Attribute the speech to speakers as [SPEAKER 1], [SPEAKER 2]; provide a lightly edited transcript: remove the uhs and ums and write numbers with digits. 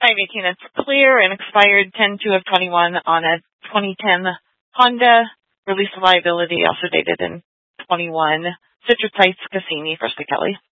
[SPEAKER 1] 518, it's clear and expired 10/2 of 21 on a 2010 Honda. Release of liability also dated in 21. Citrus Heights, Cassini, Fresca Kelly.